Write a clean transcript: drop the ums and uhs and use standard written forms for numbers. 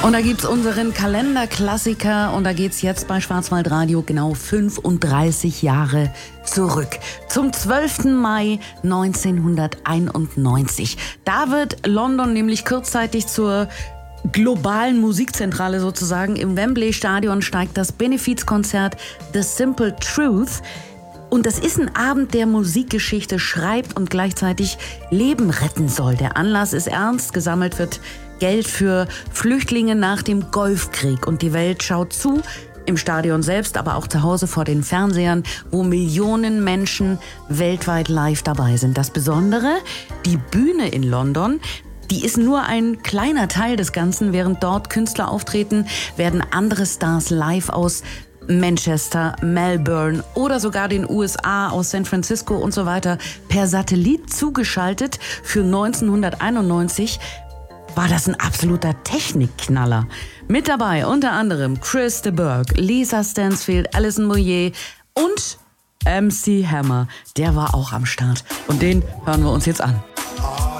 Und da gibt's unseren Kalenderklassiker und da geht's jetzt bei Schwarzwaldradio genau 35 Jahre zurück. Zum 12. Mai 1991. Da wird London nämlich kurzzeitig zur globalen Musikzentrale sozusagen. Im Wembley-Stadion steigt das Benefizkonzert The Simple Truth. Und das ist ein Abend, der Musikgeschichte schreibt und gleichzeitig Leben retten soll. Der Anlass ist ernst, gesammelt wird Geld für Flüchtlinge nach dem Golfkrieg. Und die Welt schaut zu, im Stadion selbst, aber auch zu Hause vor den Fernsehern, wo Millionen Menschen weltweit live dabei sind. Das Besondere, die Bühne in London, die ist nur ein kleiner Teil des Ganzen. Während dort Künstler auftreten, werden andere Stars live aus Manchester, Melbourne oder sogar den USA, aus San Francisco und so weiter per Satellit zugeschaltet. Für 1991 war das ein absoluter Technikknaller. Mit dabei unter anderem Chris de Burgh, Lisa Stansfield, Alison Moyet und MC Hammer. Der war auch am Start. Und den hören wir uns jetzt an.